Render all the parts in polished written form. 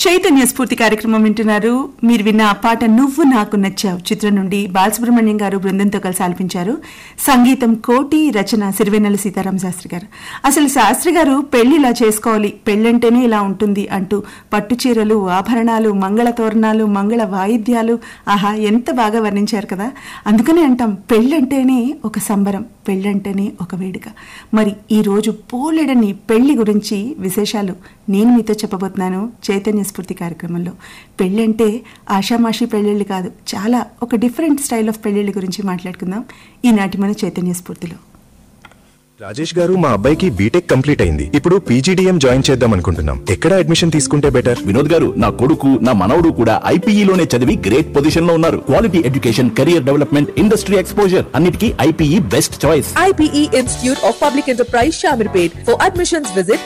చైతన్య స్ఫూర్తి కార్యక్రమం వింటున్నారు. మీరు విన్న ఆ పాట నువ్వు నాకు నచ్చావు చిత్రం నుండి బాలసుబ్రహ్మణ్యం గారు బృందంతో కలిసి ఆలపించారు. సంగీతం కోటి, రచన సిరివెన్నెల సీతారామ శాస్త్రి గారు. అసలు శాస్త్రి గారు పెళ్లి ఇలా చేసుకోవాలి, పెళ్ళంటేనే ఇలా ఉంటుంది అంటూ పట్టు చీరలు, ఆభరణాలు, మంగళ తోరణాలు, మంగళ వాయిద్యాలు, ఆహా ఎంత బాగా వర్ణించారు కదా. అందుకనే అంటాం పెళ్ళంటేనే ఒక సంబరం, పెళ్ళంటేనే ఒక వేడుక. మరి ఈ రోజు పోలెడని పెళ్లి గురించి విశేషాలు నేను మీతో చెప్పబోతున్నాను చైతన్య స్ఫూర్తి కార్యక్రమంలో. పెళ్ళంటే ఆషామాషి పెళ్ళిళ్ళు కాదు, చాలా ఒక డిఫరెంట్ స్టైల్ ఆఫ్ పెళ్ళిళ్ళ గురించి మాట్లాడుకుందాం ఈనాటి మన చైతన్య స్ఫూర్తిలో. రాజేష్ గారు, మా అబ్బాయికి బీటెక్ కంప్లీట్ అయింది. ఇప్పుడు పీజీడీఎం జాయిన్ చేద్దాం అనుకుంటున్నాం. ఎక్కడ అడ్మిషన్ తీసుకుంటే బెటర్? వినోద్ గారు, నా కొడుకు నా మనవడు కూడా ఐపీఈలోనే చదివి గ్రేట్ పొజిషన్ లో ఉన్నారు. Quality education, career development, industry exposure అన్నిటికీ IPE best choice. IPE Institute of Public Enterprise Shamirpet. For admissions visit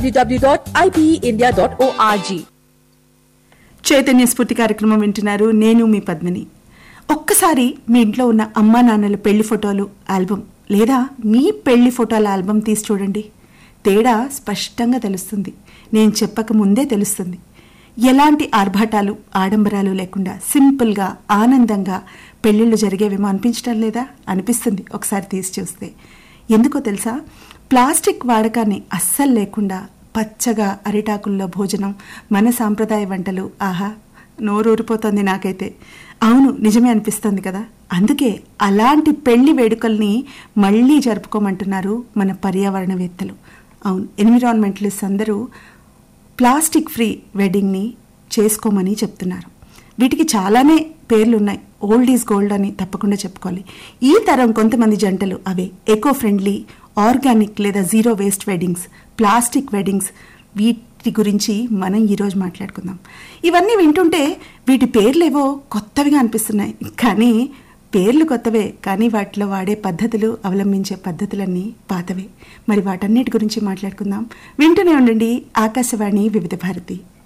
www.ipeindia.org. Chaitanya స్ఫూర్తి కార్యక్రమం వింటున్నారు. నేను మీ పద్మిని. ఒక్కసారి మీ ఇంట్లో ఉన్న అమ్మా నాన్నల పెళ్లి ఫోటోలు ఆల్బమ్ లేదా మీ పెళ్లి ఫోటోల ఆల్బమ్ తీసి చూడండి. తేడా స్పష్టంగా తెలుస్తుంది. నేను చెప్పక ముందే తెలుస్తుంది. ఎలాంటి ఆర్భాటాలు, ఆడంబరాలు లేకుండా సింపుల్గా, ఆనందంగా పెళ్లిళ్ళు జరిగేవేమో అనిపించడం లేదా? అనిపిస్తుంది ఒకసారి తీసి చూస్తే. ఎందుకో తెలుసా? ప్లాస్టిక్ వాడకాన్ని అస్సలు లేకుండా పచ్చగా అరిటాకుల్లో భోజనం, మన సాంప్రదాయ వంటలు, ఆహా నోరూరిపోతుంది నాకైతే. అవును, నిజమే అనిపిస్తుంది కదా. అందుకే అలాంటి పెళ్లి వేడుకల్ని మళ్ళీ జరుపుకోమంటున్నారు మన పర్యావరణవేత్తలు. అవును, ఎన్విరాన్మెంటలిస్ట్ అందరూ ప్లాస్టిక్ ఫ్రీ వెడ్డింగ్ని చేసుకోమని చెప్తున్నారు. వీటికి చాలానే పేర్లున్నాయి. ఓల్డ్ ఈజ్ గోల్డ్ అని తప్పకుండా చెప్పుకోవాలి. ఈ తరం కొంతమంది జంటలు అవే ఎకో ఫ్రెండ్లీ, ఆర్గానిక్ లేదా zero waste weddings, plastic weddings, వీటి గురించి మనం ఈరోజు మాట్లాడుకుందాం. ఇవన్నీ వింటుంటే వీటి పేర్లేవో కొత్తవిగా అనిపిస్తున్నాయి. కానీ పేర్లు కొత్తవే, కానీ వాటిలో వాడే పద్ధతులు, అవలంబించే పద్ధతులన్నీ పాతవే. మరి వాటన్నిటి గురించి మాట్లాడుకుందాం. వింటూనే ఉండండి ఆకాశవాణి వివిధ భారతి.